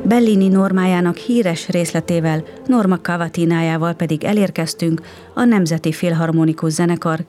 Bellini Normájának híres részletével, Norma Cavatinájával pedig elérkeztünk a Nemzeti Filharmonikus Zenekar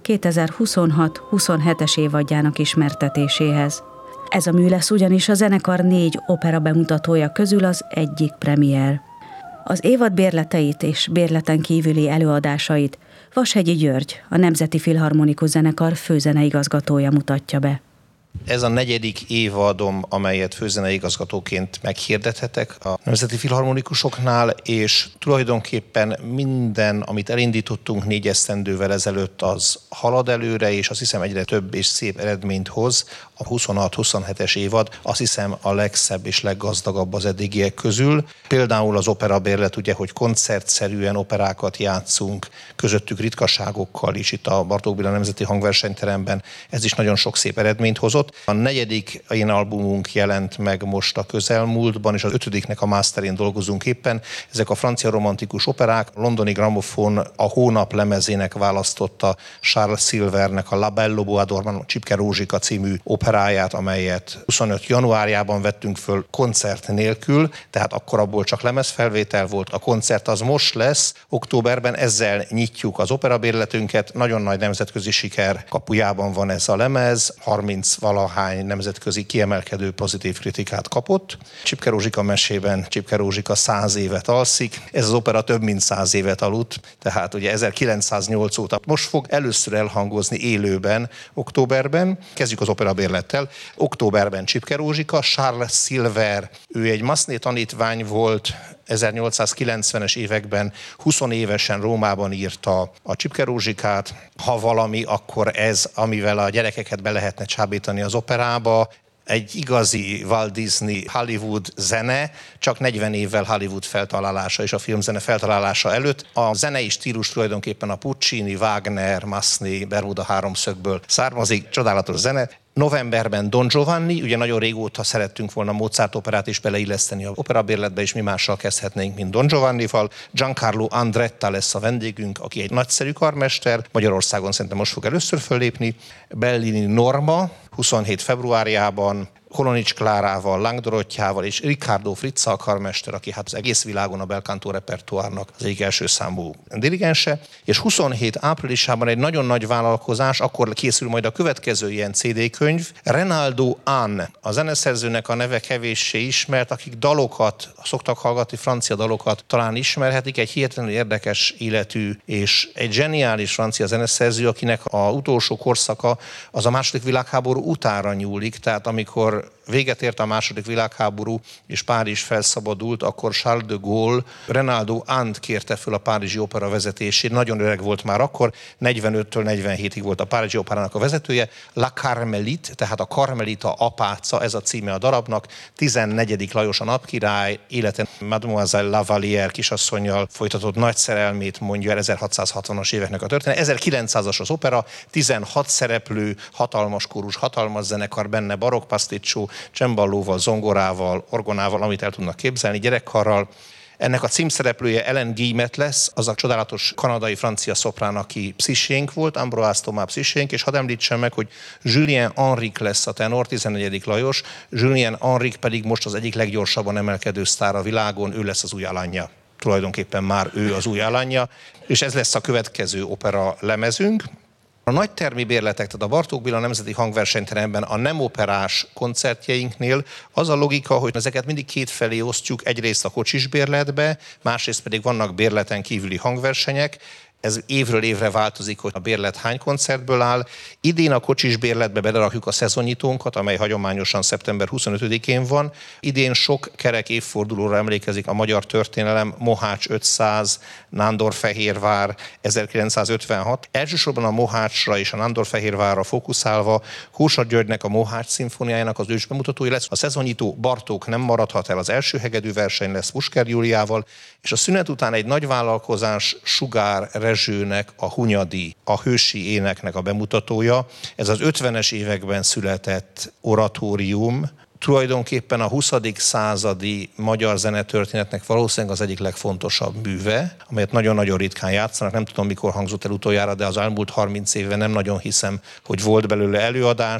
2026-27-es évadjának ismertetéséhez. Ez a mű lesz ugyanis a zenekar 4 opera bemutatója közül az egyik premier. Az évad bérleteit és bérleten kívüli előadásait Vashegyi György, a Nemzeti Filharmonikus Zenekar főzeneigazgatója mutatja be. Ez a 4. évadom, amelyet főzeneigazgatóként meghirdethetek a Nemzeti Filharmonikusoknál, és tulajdonképpen minden, amit elindítottunk 4 esztendővel ezelőtt, az halad előre, és azt hiszem egyre több és szép eredményt hoz. A 26-27-es évad azt hiszem a legszebb és leggazdagabb az eddigiek közül. Például az operabérlet, ugye, hogy koncertszerűen operákat játszunk, közöttük ritkaságokkal is itt a Bartók Béla Nemzeti Hangversenyteremben. Ez is nagyon sok szép eredményt hozott. A 4. én albumunk jelent meg most a közelmúltban, és az 5. a masterén dolgozunk éppen. Ezek a francia romantikus operák. A londoni Gramophon a hónap lemezének választotta Charles Silvernek a La Belle Bois d'Or, Csipke Rózsika című operáját, amelyet 25. januárjában vettünk föl koncert nélkül, tehát akkor abból csak lemezfelvétel volt. A koncert az most lesz, októberben, ezzel nyitjuk az operabérletünket. Nagyon nagy nemzetközi siker kapujában van ez a lemez, 30-valahány nemzetközi kiemelkedő pozitív kritikát kapott. Csipke Rózsika mesében Csipke Rózsika 100 évet alszik, ez az opera több mint 100 évet aludt, tehát ugye 1908 óta most fog először elhangozni élőben, októberben. Kezdjük az operabérlettel. Októberben Csipke Rózsika, Charles Silver, ő egy Massenet tanítvány volt, 1890-es években 20 évesen Rómában írta a Csipke Rózsikát. Ha valami, akkor ez, amivel a gyerekeket be lehetne csábítani az operába. Egy igazi Walt Disney Hollywood zene, csak 40 évvel Hollywood feltalálása és a filmzene feltalálása előtt. A zenei stílus tulajdonképpen a Puccini, Wagner, Massenet, Bermuda háromszögből származik, csodálatos zene. Novemberben Don Giovanni, ugye nagyon régóta szerettünk volna Mozart operát is beleilleszteni az operabérletbe, és mi mással kezdhetnénk, mint Don Giovannival. Giancarlo Andretta lesz a vendégünk, aki egy nagyszerű karmester, Magyarországon szerintem most fog először föllépni. Bellini Norma, 27 februárjában, Kolonics Klárával, Lang Dorottyával és Riccardo Frizza a karmester, aki hát az egész világon a bel canto repertoárnak az egyik első számú dirigense, és 27 áprilisában egy nagyon nagy vállalkozás, akkor készül majd a következő ilyen CD-könyv, Renaldo Hahn, a zeneszerzőnek a neve kevéssé ismert, akik dalokat, szoktak hallgatni, francia dalokat talán ismerhetik, egy hihetetlenül érdekes életű és egy zseniális francia zeneszerző, akinek az utolsó korszaka az a II. Világháború utánra nyúlik, tehát amikor véget ért a II. Világháború, és Párizs felszabadult, akkor Charles de Gaulle Renaldo Hahnt kérte föl a Párizsi Opera vezetését. Nagyon öreg volt már akkor, 45-től 47-ig volt a Párizsi Operának a vezetője. La Carmelite, tehát a Karmelita apáca, ez a címe a darabnak. 14. Lajos a napkirály, életen Mademoiselle Lavalière kisasszonnyal folytatott nagy szerelmét mondja el, 1660-as éveknek a történet. 1900-as az opera, 16 szereplő, hatalmas kórus, hatalmas zenekar, benne barokkpaszticsó, cemballóval, zongorával, orgonával, amit el tudnak képzelni, gyerekkarral. Ennek a címszereplője Ellen Guillemette lesz, az a csodálatos kanadai-francia szoprán, aki pszichénk volt, Ambroise Thomas pszichénk, és hadd említsem meg, hogy Julien Henrique lesz a tenor, 14. Lajos, Julien Henrique pedig most az egyik leggyorsabban emelkedő sztár a világon, ő lesz az új Alanya. Tulajdonképpen már ő az új Alanya, és ez lesz a következő opera lemezünk. A nagy termi bérletek, tehát a Bartók Béla Nemzeti Hangversenyteremben a nem operás koncertjeinknél az a logika, hogy ezeket mindig kétfelé osztjuk, egyrészt a kocsis bérletbe, másrészt pedig vannak bérleten kívüli hangversenyek. Ez évről évre változik, hogy a bérlet hány koncertből áll. Idén a kocsis bérletbe belerakjuk a szezonnyitónkat, amely hagyományosan szeptember 25-én van. Idén sok kerek évfordulóra emlékezik a magyar történelem, Mohács 500, Nándorfehérvár 1956. Elsősorban a Mohácsra és a Nándorfehérvárra fókuszálva Kósa Györgynek a Mohács szimfóniájának az ősbemutatója lesz. A szezonnyitó Bartók nem maradhat el, az első hegedű verseny lesz Pusker Júliával, és a szünet után egy nagy vállalkozás Sugár Rezsőnek a Hunyadi, a hősi éneknek a bemutatója. Ez az 50-es években született oratórium, tulajdonképpen a 20. századi magyar zenetörténetnek valószínűleg az egyik legfontosabb műve, amelyet nagyon-nagyon ritkán játszanak. Nem tudom, mikor hangzott el utoljára, de az elmúlt 30 évben nem nagyon hiszem, hogy volt belőle előadás.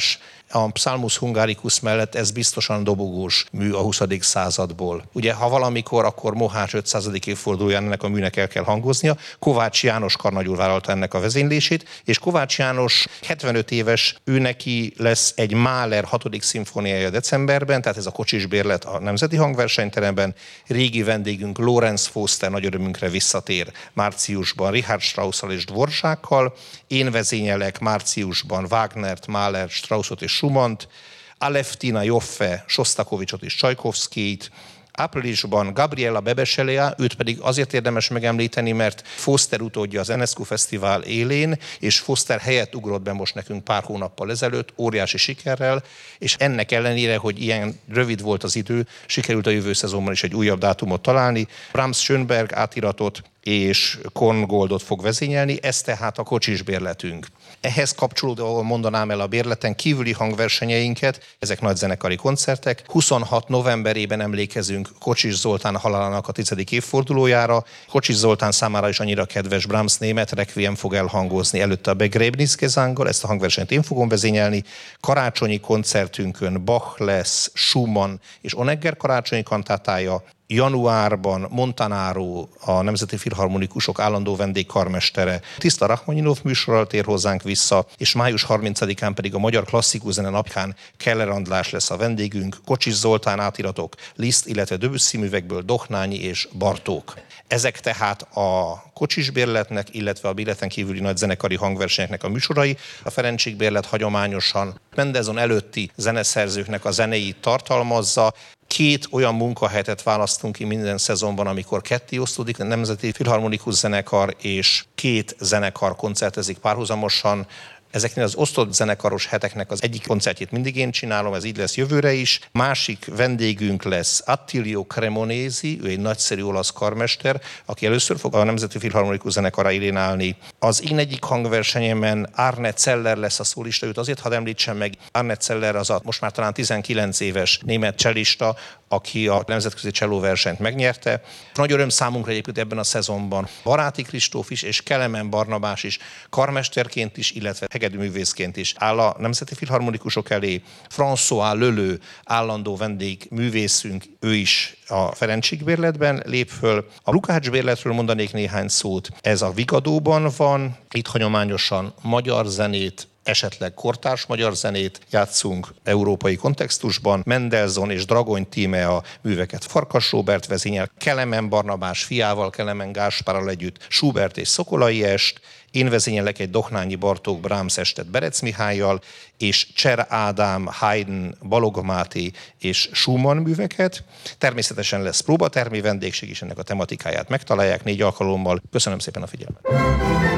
A Psalmus Hungaricus mellett ez biztosan dobogós mű a 20. századból. Ugye, ha valamikor, akkor Mohács 500. évfordulóján ennek a műnek el kell hangoznia. Kovács János karnagyúr vállalta ennek a vezénylését, és Kovács János 75 éves, ő neki lesz egy Mahler 6. szimfóniája decemberben, tehát ez a kocsisbérlet a Nemzeti Hangversenyteremben. Régi vendégünk Lorenz Foster nagy örömünkre visszatér márciusban Richard Straussszal és Dvorákkal. Én vezényelek márciusban Wagnert, Mahlert, Straussot és Schumannt, Aleftina Joffe, Sostakovicsot és Csajkovszkijt. Áprilisban Gabriela Bebeselea, őt pedig azért érdemes megemlíteni, mert Foster utódja az Enescu Fesztivál élén, és Foster helyett ugrott be most nekünk pár hónappal ezelőtt, óriási sikerrel, és ennek ellenére, hogy ilyen rövid volt az idő, sikerült a jövő szezonban is egy újabb dátumot találni. Brahms-Schönberg átiratot és Korngoldot fog vezényelni, ez tehát a kocsisbérletünk. Ehhez kapcsolódóan mondanám el a bérleten kívüli hangversenyeinket, ezek nagy zenekari koncertek. 26 novemberében emlékezünk Kocsis Zoltán halálának a 10. évfordulójára. Kocsis Zoltán számára is annyira kedves Brahms német requiem fog elhangozni, előtte a Begräbnisgesanggal, ezt a hangversenyt én fogom vezényelni. Karácsonyi koncertünkön Bach lesz, Schumann és Honegger karácsonyi kantátája. Januárban Montanaro, a Nemzeti Filharmonikusok állandó vendégkarmestere, Tiszta Rachmaninov műsorral tér hozzánk vissza, és május 30-án pedig a Magyar Klasszikus Zene napján Keller András lesz a vendégünk, Kocsis Zoltán átiratok, Liszt, illetve Debussy művekből Dohnányi és Bartók. Ezek tehát a kocsisbérletnek, illetve a bérleten kívüli nagy zenekari hangversenyeknek a műsorai. A Ferencsék-bérlet hagyományosan Mendelssohn előtti zeneszerzőknek a zenéit tartalmazza. 2 olyan munkahelyet választunk ki minden szezonban, amikor ketté osztódik, a Nemzeti Filharmonikus Zenekar és 2 zenekar koncertezik párhuzamosan. Ezeknél az osztott zenekaros heteknek az egyik koncertjét mindig én csinálom, ez így lesz jövőre is. Másik vendégünk lesz Attilio Cremonesi, ő egy nagyszerű olasz karmester, aki először fog a Nemzeti Filharmonikus Zenekar élén állni. Az én egyik hangversenyemen Arne Zeller lesz a szólista, őt azért hadd említsem meg. Arne Zeller az a most már talán 19 éves német csellista, aki a nemzetközi csellóversenyt megnyerte. Nagy öröm számunkra egyébként ebben a szezonban Baráti Kristóf is és Kelemen Barnabás is karmesterként is, illetve hegedűművészként is áll a Nemzeti Filharmonikusok elé. François Leleu állandó vendég művészünk, ő is a Ferencsék-bérletben lép föl. A Lukács-bérletről mondanék néhány szót. Ez a Vigadóban van, itt hagyományosan magyar zenét, esetleg kortárs magyar zenét játszunk európai kontextusban. Mendelssohn és Dragony Tímea műveket Farkas Róbert vezényel, Kelemen Barnabás fiával, Kelemen Gáspárral együtt Schubert és Szokolai est. Én vezényelek egy Dohnányi Bartók Brahms estet Berec Mihállyal, és Cser Ádám, Haydn, Balogh Máté és Schumann műveket. Természetesen lesz próbatermi vendégség is, ennek a tematikáját megtalálják 4 alkalommal. Köszönöm szépen a figyelmet!